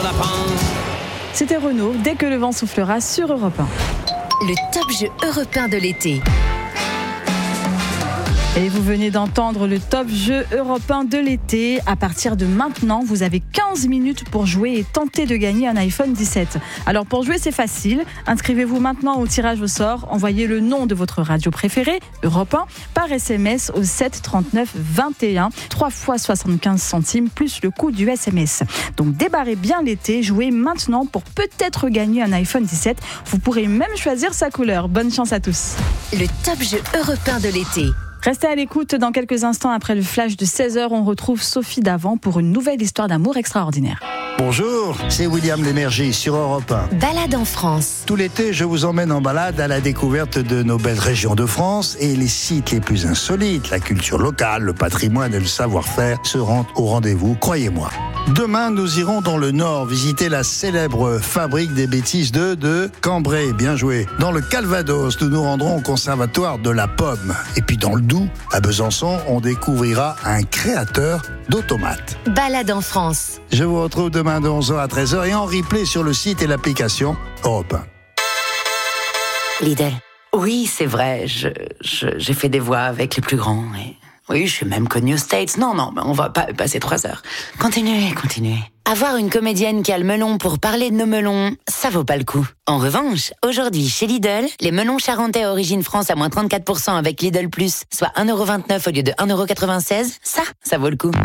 d'apprendre. C'était Renaud, dès que le vent soufflera sur Europe 1. Le top jeu européen de l'été. Et vous venez d'entendre le top jeu européen de l'été. À partir de maintenant, vous avez 15 minutes pour jouer et tenter de gagner un iPhone 17. Alors pour jouer, c'est facile. Inscrivez-vous maintenant au tirage au sort. Envoyez le nom de votre radio préférée, Europe 1, par SMS au 7 39 21. 3 fois 75 centimes plus le coût du SMS. Donc débarrez bien l'été. Jouez maintenant pour peut-être gagner un iPhone 17. Vous pourrez même choisir sa couleur. Bonne chance à tous. Le top jeu européen de l'été. Restez à l'écoute, dans quelques instants après le flash de 16h, on retrouve Sophie Davant pour une nouvelle histoire d'amour extraordinaire. Bonjour, c'est William Lémergie sur Europe 1. Balade en France. Tout l'été, je vous emmène en balade à la découverte de nos belles régions de France et les sites les plus insolites. La culture locale, le patrimoine et le savoir-faire seront au rendez-vous, croyez-moi. Demain, nous irons dans le Nord visiter la célèbre fabrique des bêtises de Cambrai, bien joué. Dans le Calvados, nous nous rendrons au conservatoire de la Pomme. Et puis dans le Doubs, à Besançon, on découvrira un créateur d'automates. Balade en France. Je vous retrouve demain de 11h à 13h et en replay sur le site et l'application Europe 1. Lidl. Oui, c'est vrai, j'ai fait des voix avec les plus grands. Et... oui, je suis même connue aux States. Non, mais on va pas passer 3 heures. Continuez. Avoir une comédienne qui a le melon pour parler de nos melons, ça vaut pas le coup. En revanche, aujourd'hui, chez Lidl, les melons charentais à origine France à moins 34% avec Lidl+, soit 1,29€ au lieu de 1,96€, ça vaut le coup.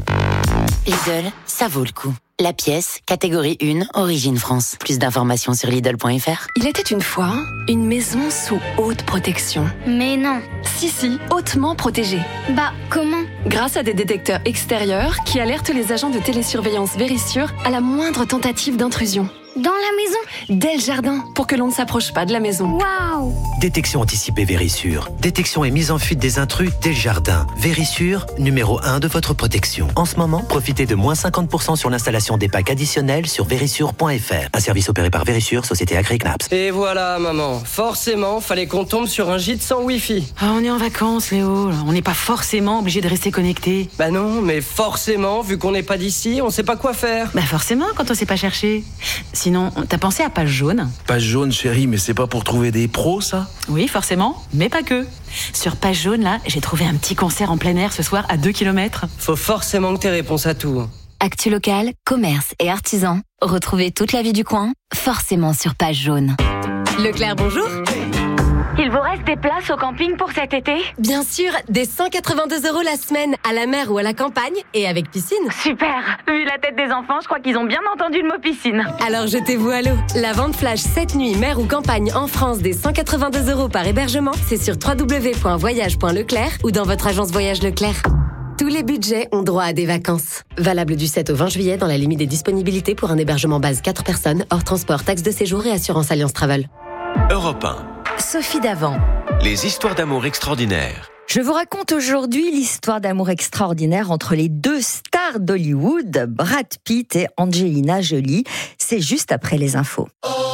Lidl, ça vaut le coup. La pièce, catégorie 1, origine France. Plus d'informations sur Lidl.fr. Il était une fois une maison sous haute protection. Mais non. Si, hautement protégée. Bah, comment ? Grâce à des détecteurs extérieurs qui alertent les agents de télésurveillance Vérissure à la moindre tentative d'intrusion. Dans la maison ? Dès le jardin, pour que l'on ne s'approche pas de la maison. Waouh ! Détection anticipée Vérissure. Détection et mise en fuite des intrus dès le jardin. Vérissure, numéro 1 de votre protection. En ce moment, profitez de moins 50% sur l'installation des packs additionnels sur Vérissure.fr. Un service opéré par Vérissure, société agréée CNAPS. Et voilà, maman. Forcément, fallait qu'on tombe sur un gîte sans Wi-Fi. On est en vacances, Léo. On n'est pas forcément obligé de rester connecté. Bah non, mais forcément, vu qu'on n'est pas d'ici, on sait pas quoi faire. Bah forcément, quand on sait pas chercher. Sinon, t'as pensé à Page Jaune ? Page Jaune, chérie, mais c'est pas pour trouver des pros, ça ? Oui, forcément, mais pas que. Sur Page Jaune, là, j'ai trouvé un petit concert en plein air ce soir à 2 km. Faut forcément que t'aies réponse à tout. Actu local, commerce et artisans. Retrouvez toute la vie du coin, forcément sur Page Jaune. Leclerc, bonjour. Il vous reste des places au camping pour cet été ? Bien sûr, des 182€ la semaine, à la mer ou à la campagne, et avec piscine. Super. Vu la tête des enfants, je crois qu'ils ont bien entendu le mot piscine. Alors jetez-vous à l'eau. La vente flash 7 nuits, mer ou campagne en France des 182€ par hébergement, c'est sur www.voyage.leclerc ou dans votre agence Voyage Leclerc. Tous les budgets ont droit à des vacances. Valable du 7 au 20 juillet dans la limite des disponibilités pour un hébergement base 4 personnes, hors transport, taxe de séjour et assurance Alliance Travel. Europe 1. Sophie Davant. Les histoires d'amour extraordinaires. Je vous raconte aujourd'hui l'histoire d'amour extraordinaire entre les 2 stars d'Hollywood, Brad Pitt et Angelina Jolie. C'est juste après les infos.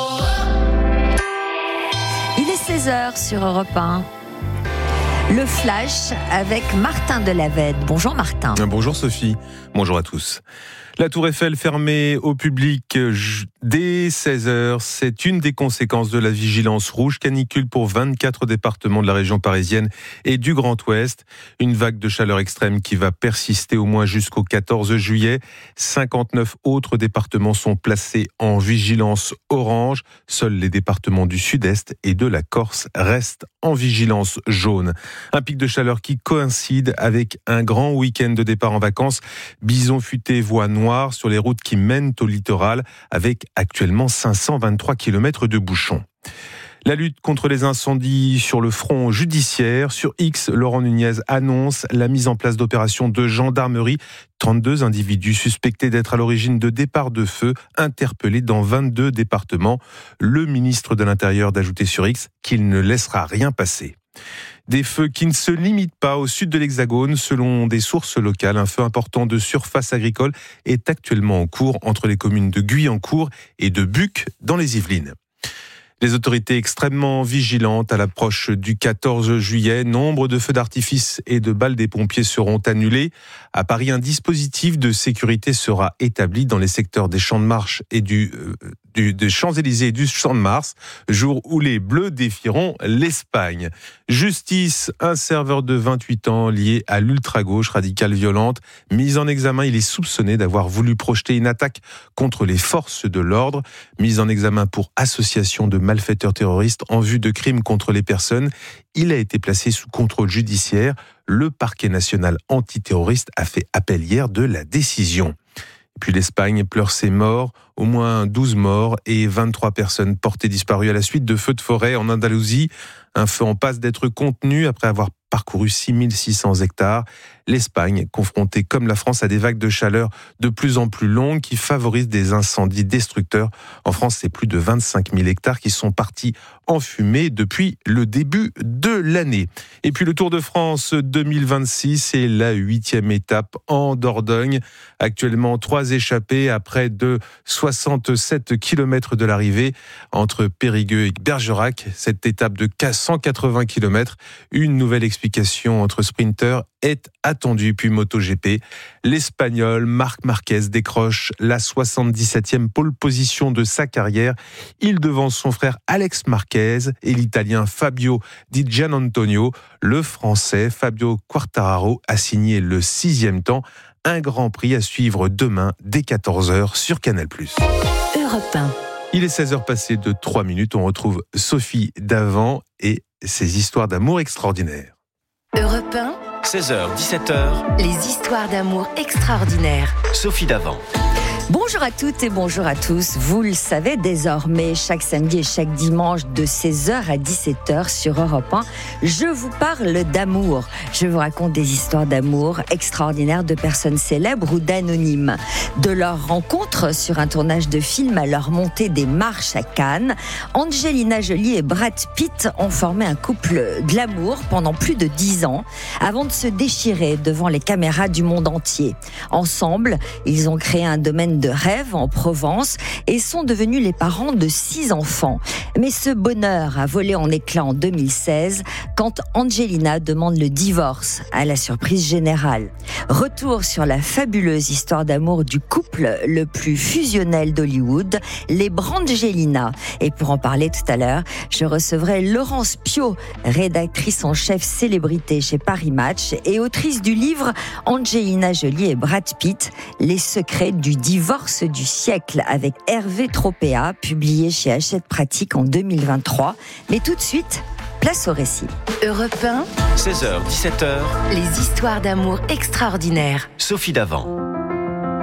Il est 16h sur Europe 1. Le Flash avec Martin Delavette. Bonjour Martin. Bonjour Sophie. Bonjour à tous. La Tour Eiffel fermée au public dès 16h, c'est une des conséquences de la vigilance rouge canicule pour 24 départements de la région parisienne et du Grand Ouest. Une vague de chaleur extrême qui va persister au moins jusqu'au 14 juillet. 59 autres départements sont placés en vigilance orange. Seuls les départements du Sud-Est et de la Corse restent en vigilance jaune. Un pic de chaleur qui coïncide avec un grand week-end de départ en vacances. Bison futé, voie noire sur les routes qui mènent au littoral, avec actuellement 523 km de bouchons. La lutte contre les incendies sur le front judiciaire. Sur X, Laurent Nunez annonce la mise en place d'opérations de gendarmerie. 32 individus suspectés d'être à l'origine de départs de feu interpellés dans 22 départements. Le ministre de l'Intérieur d'ajouter sur X qu'il ne laissera rien passer. Des feux qui ne se limitent pas au sud de l'Hexagone. Selon des sources locales, un feu important de surface agricole est actuellement en cours entre les communes de Guyancourt et de Buc dans les Yvelines. Les autorités extrêmement vigilantes à l'approche du 14 juillet. Nombre de feux d'artifice et de balles des pompiers seront annulés. À Paris, un dispositif de sécurité sera établi dans les secteurs des Champs de Mars et des Champs-Élysées et du Champ de Mars, jour où les Bleus défieront l'Espagne. Justice, un serveur de 28 ans lié à l'ultra-gauche radicale violente, mis en examen, il est soupçonné d'avoir voulu projeter une attaque contre les forces de l'ordre. Mis en examen pour association de malfaiteurs terroristes en vue de crimes contre les personnes. Il a été placé sous contrôle judiciaire. Le parquet national antiterroriste a fait appel hier de la décision. Et puis l'Espagne pleure ses morts, au moins 12 morts et 23 personnes portées disparues à la suite de feux de forêt en Andalousie. Un feu en passe d'être contenu après avoir parcouru 6600 hectares. L'Espagne, confrontée comme la France à des vagues de chaleur de plus en plus longues qui favorisent des incendies destructeurs. En France, c'est plus de 25 000 hectares qui sont partis en fumée depuis le début de l'année. Et puis le Tour de France 2026, c'est la 8e étape en Dordogne. Actuellement, 3 échappés à près de 67 km de l'arrivée entre Périgueux et Bergerac. Cette étape de 180 km, une nouvelle explication entre sprinters est attendue. Puis MotoGP, l'Espagnol Marc Marquez décroche la 77e pole position de sa carrière. Il devance son frère Alex Marquez et l'Italien Fabio Di Gianantonio. Le Français Fabio Quartararo a signé le 6e temps. Un Grand Prix à suivre demain dès 14h sur Canal+. Europe 1. Il est 16h passé de 3 minutes. On retrouve Sophie Davant et ses histoires d'amour extraordinaires. Europe 1. 16h, 17h. Les histoires d'amour extraordinaires. Sophie Davant. Bonjour à toutes et bonjour à tous. Vous le savez désormais, chaque samedi et chaque dimanche de 16h à 17h sur Europe 1, je vous parle d'amour. Je vous raconte des histoires d'amour extraordinaires de personnes célèbres ou d'anonymes. De leur rencontre sur un tournage de film à leur montée des marches à Cannes, Angelina Jolie et Brad Pitt ont formé un couple glamour pendant plus de 10 ans avant de se déchirer devant les caméras du monde entier. Ensemble, ils ont créé un domaine de rêve en Provence et sont devenus les parents de 6 enfants. Mais ce bonheur a volé en éclats en 2016 quand Angelina demande le divorce à la surprise générale. Retour sur la fabuleuse histoire d'amour du couple le plus fusionnel d'Hollywood, les Brangelina. Et pour en parler tout à l'heure, je recevrai Laurence Piot, rédactrice en chef célébrité chez Paris Match et autrice du livre Angelina Jolie et Brad Pitt, les secrets du divorce du siècle avec Hervé Tropea, publié chez Hachette Pratique en 2023. Mais tout de suite, place au récit. Europe 1. 16h, 17h. Les histoires d'amour extraordinaires. Sophie Davant.